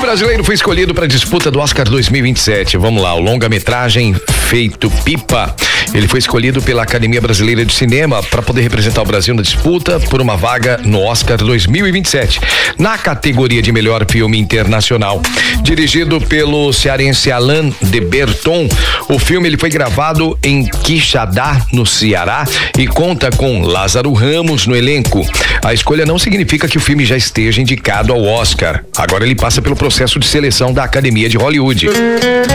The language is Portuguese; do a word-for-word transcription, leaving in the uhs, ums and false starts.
brasileiro foi escolhido para a disputa do Oscar dois mil e vinte e sete. Vamos lá, o longa-metragem Feito Pipa. Ele foi escolhido pela Academia Brasileira de Cinema para poder representar o Brasil na disputa por uma vaga no Oscar dois mil e vinte e sete, na categoria de melhor filme internacional. Dirigido pelo cearense Alain de Berton, o filme ele foi gravado em Quixadá, no Ceará, e conta com Lázaro Ramos no elenco. A escolha não significa que o filme já esteja indicado ao Oscar. Agora ele passa pelo processo de seleção da Academia de Hollywood.